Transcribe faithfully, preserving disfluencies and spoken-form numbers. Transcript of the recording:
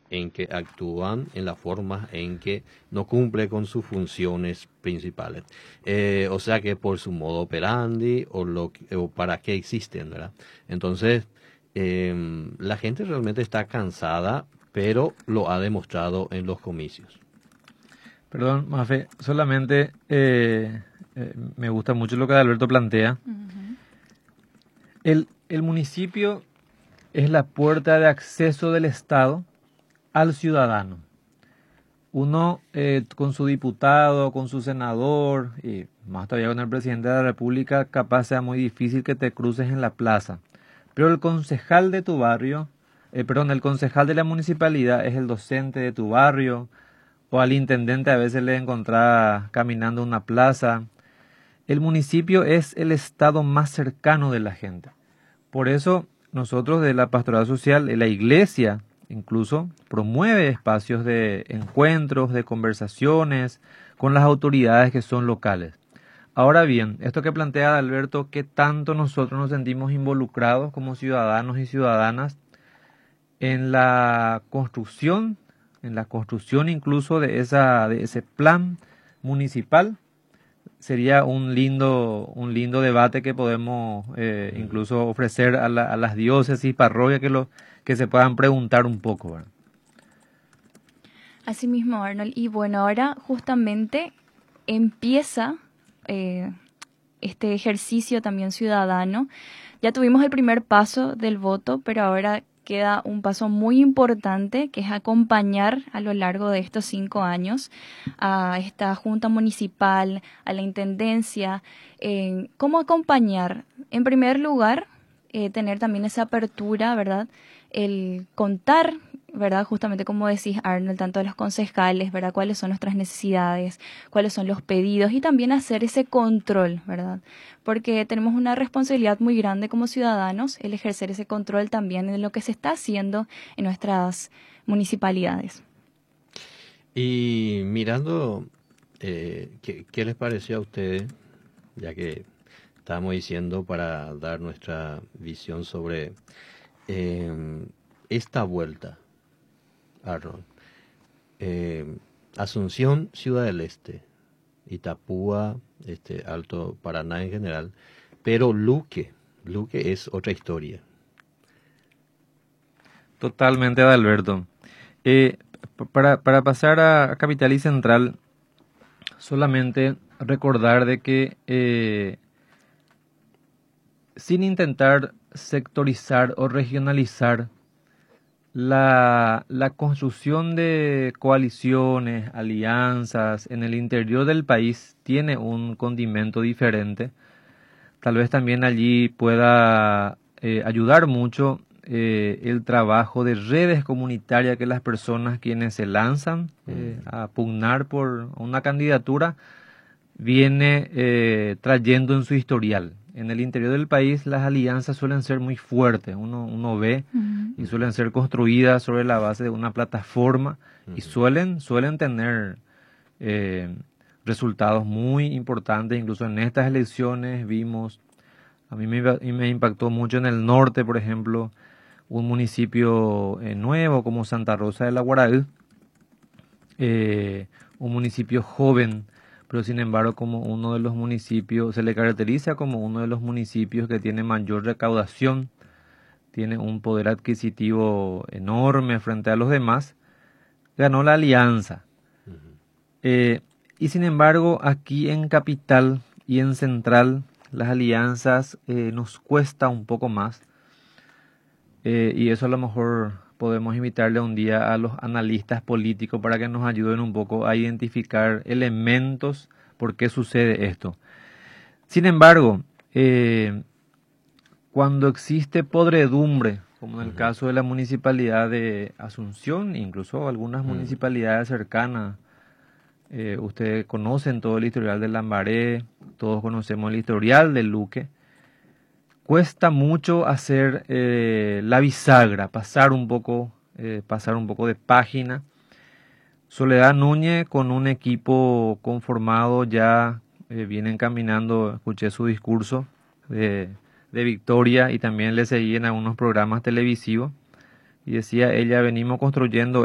en que actúan, en la forma en que no cumple con sus funciones principales. Eh, o sea que por su modo operandi o, lo, o para qué existen, ¿verdad? Entonces, eh, la gente realmente está cansada, pero lo ha demostrado en los comicios. Perdón, Mafe, solamente eh, eh, me gusta mucho lo que Alberto plantea. Ujú. El, el municipio es la puerta de acceso del Estado al ciudadano. Uno eh, con su diputado, con su senador y más todavía con el presidente de la República, capaz sea muy difícil que te cruces en la plaza. Pero el concejal de tu barrio, eh, perdón, el concejal de la municipalidad es el docente de tu barrio, o al intendente a veces le encontrás caminando en una plaza. El municipio es el estado más cercano de la gente. Por eso nosotros de la Pastoral Social, de la Iglesia, incluso promueve espacios de encuentros, de conversaciones con las autoridades que son locales. Ahora bien, esto que plantea Alberto, ¿qué tanto nosotros nos sentimos involucrados como ciudadanos y ciudadanas en la construcción, en la construcción incluso de esa, de ese plan municipal? Sería un lindo, un lindo debate que podemos eh, incluso ofrecer a, la, a las diócesis, parroquias, que, lo, que se puedan preguntar un poco, ¿verdad? Así mismo, Arnold. Y bueno, ahora justamente empieza eh, este ejercicio también ciudadano. Ya tuvimos el primer paso del voto, pero ahora queda un paso muy importante, que es acompañar a lo largo de estos cinco años a esta Junta Municipal, a la Intendencia. Eh, ¿Cómo acompañar? En primer lugar, eh, tener también esa apertura, ¿verdad? El contar, ¿verdad? Justamente como decís, Arnold, tanto de los concejales, ¿verdad? Cuáles son nuestras necesidades, cuáles son los pedidos y también hacer ese control, ¿verdad? Porque tenemos una responsabilidad muy grande como ciudadanos, el ejercer ese control también de lo que se está haciendo en nuestras municipalidades. Y mirando, eh, ¿qué, qué les pareció a ustedes? Ya que estábamos diciendo para dar nuestra visión sobre eh, esta vuelta, Arnold. Eh, Asunción, Ciudad del Este, Itapúa, este, Alto Paraná en general, pero Luque, Luque es otra historia. Totalmente, Adalberto. Eh, p- para, para pasar a Capital y Central, solamente recordar de que eh, sin intentar sectorizar o regionalizar la, la construcción de coaliciones, alianzas en el interior del país tiene un condimento diferente. Tal vez también allí pueda eh, ayudar mucho eh, el trabajo de redes comunitarias que las personas quienes se lanzan eh, a pugnar por una candidatura viene eh, trayendo en su historial. En el interior del país las alianzas suelen ser muy fuertes, uno, uno ve, Uh-huh. y suelen ser construidas sobre la base de una plataforma y Ujú. suelen, suelen tener eh, resultados muy importantes. Incluso en estas elecciones vimos, a mí me, iba- y me impactó mucho en el norte, por ejemplo, un municipio eh, nuevo como Santa Rosa de la Guaraí, eh, un municipio joven, pero sin embargo como uno de los municipios, se le caracteriza como uno de los municipios que tiene mayor recaudación, tiene un poder adquisitivo enorme frente a los demás, ganó la alianza. Ujú. Eh, y sin embargo aquí en Capital y en Central las alianzas eh, nos cuesta un poco más. Eh, y eso a lo mejor podemos invitarle un día a los analistas políticos para que nos ayuden un poco a identificar elementos por qué sucede esto. Sin embargo, eh, cuando existe podredumbre, como en el Ujú. caso de la municipalidad de Asunción, incluso algunas Mm. municipalidades cercanas, eh, ustedes conocen todo el historial de Lambaré, todos conocemos el historial de Luque. Cuesta mucho hacer eh, la bisagra, pasar un poco, eh, pasar un poco de página. Soledad Núñez con un equipo conformado ya eh, vienen caminando, escuché su discurso de, de victoria y también le seguí en algunos programas televisivos y decía ella, venimos construyendo